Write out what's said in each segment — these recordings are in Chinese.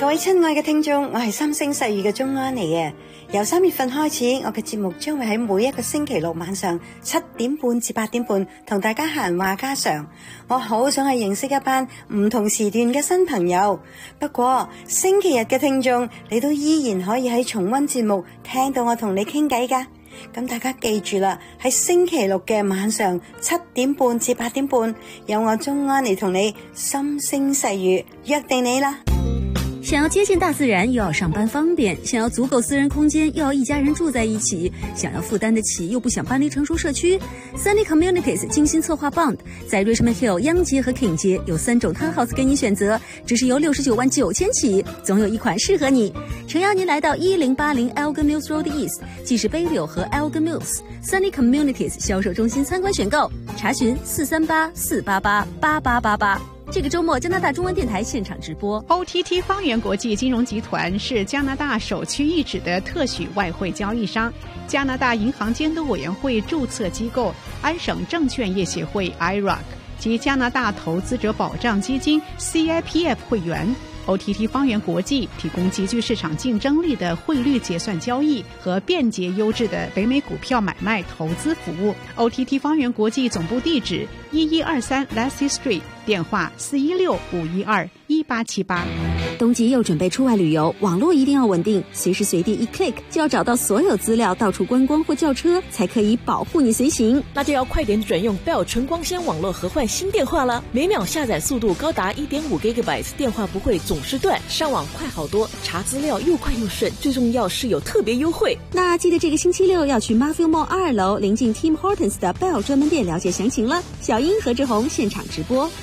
各位親愛嘅聽眾，我係心聲細語嘅鍾安妮嘅。由3月份開始，我嘅節目將會喺每一個星期六晚上7點半至8點半同大家閒話家常。我好想去認識一班唔同時段嘅新朋友。不過星期日嘅聽眾，你都依然可以喺重溫節目聽到我同你傾偈㗎。咁大家記住啦，喺星期六嘅晚上7點半至8點半，有我鍾安妮同你心聲細語，約定你啦。 想要接近大自然，又要上班方便；想要足夠私人空間，又要一家人住在一起；想要負擔得起，又不想搬離成熟社區。Sunny Communities 精心策劃 Bond， 在 Richmond Hill 央街和 King 街有3種 townhouse 給你選擇，只是由69萬9千起，總有一款適合你。誠邀您來到1080 Elgin Mills Road East， 即是卑柳和 Elgin Mills Sunny Communities 銷售中心參觀選購，查詢438-488-8888。這個周末加拿大中文電台現場直播。 OTT 方圓國際金融集團是加拿大首屈一指的特許外匯交易商，加拿大銀行監督委員會註冊機構安省證券業協會 IROC 及加拿大投資者保障基金 CIPF 會員。OTT 方圓國際提供極具市場競爭力的匯率結算交易和便捷優質的北美股票買賣投資服務。OTT 方圓國際總部地址1123 Lassie Street， 電話416-512-1878。 冬季又準備出外旅遊，網絡一定要穩定，隨時隨地一 click 就要找到所有資料，到處觀光或叫車才可以保護你隨行。 那就要快點轉用 Bell 純光纖網絡和換新電話了，每秒下載速度高達 1.5 GB， 電話不會總是斷，上網快好多，查資料又快又順，最重要是有特別優惠。 那記得這個星期六要去 Marfield Mall 2樓臨近 Tim Hortons 的 Bell 專門店了解詳情了。小英和志宏現場直播。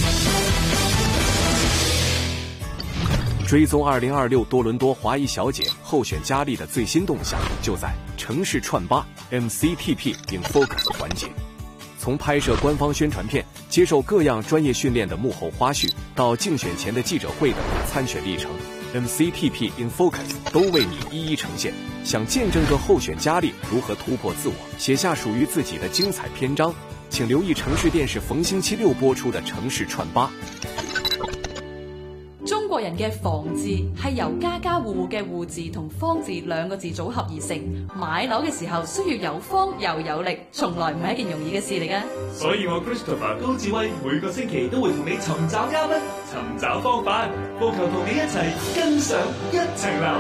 追蹤2026多倫多華裔小姐候選佳麗的最新動向，就在城市串吧 MCTP in Focus 環節。從拍攝官方宣傳片、接受各樣專業訓練的幕後花絮，到競選前的記者會的參選歷程， MCTP in Focus 都為你一一呈現。想見證個候選佳麗如何突破自我，寫下屬於自己的精彩篇章，請留意城市電視逢星期六播出的城市串吧。 中國人嘅房字係由家家戶戶嘅戶字同方字兩個字組合而成，買樓嘅時候需要有方又有力，從來唔係一件容易嘅事嚟㗎。 所以我 Christopher 高志威每個星期都會同你尋找嘉賓，尋找方法，務求同你一齊跟上一層樓。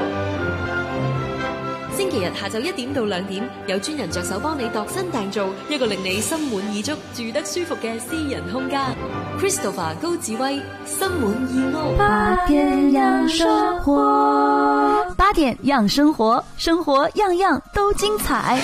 星期日下晝1點到2點，有專人着手幫你度身訂造一個令你心滿意足、住得舒服嘅私人空間。Christopher 高志威，心滿意屋。 8點養生活，8點養生活，生活樣樣都精彩。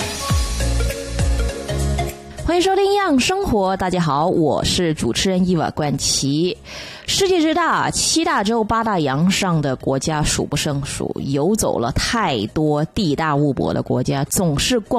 歡迎收聽《樣生活》，大家好，我是主持人伊娃冠琪。世界之大，7大洲8大洋上的國家數不勝數，游走了太多地大物博的國家，總是